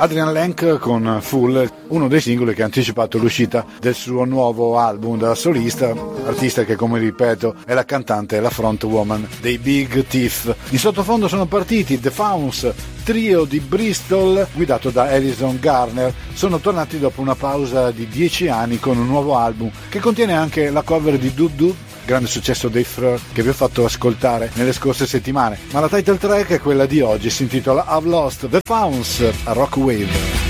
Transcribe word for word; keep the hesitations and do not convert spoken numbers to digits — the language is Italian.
Adrian Lenk con Full, uno dei singoli che ha anticipato l'uscita del suo nuovo album da solista, artista che, come ripeto, è la cantante e la frontwoman dei Big Thief. In sottofondo sono partiti The Fauns, trio di Bristol guidato da Alison Garner. Sono tornati dopo una pausa di dieci anni con un nuovo album che contiene anche la cover di Doo Doo, grande successo dei Freur che vi ho fatto ascoltare nelle scorse settimane, ma la title track è quella di oggi, si intitola I've Lost. The Fauns a Rock Wave.